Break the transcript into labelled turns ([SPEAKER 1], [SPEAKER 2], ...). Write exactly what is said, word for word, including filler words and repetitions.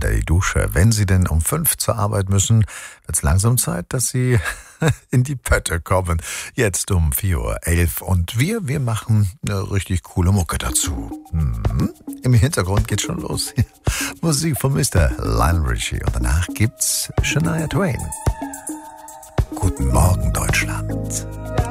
[SPEAKER 1] unter die Dusche. Wenn Sie denn um fünf zur Arbeit müssen, wird es langsam Zeit, dass Sie in die Pötte kommen. Jetzt um vier Uhr elf und wir, wir machen eine richtig coole Mucke dazu. Mhm. Im Hintergrund geht's schon los. Musik von Mister Lionel Richie und danach gibt's Shania Twain. Guten Morgen, Deutschland.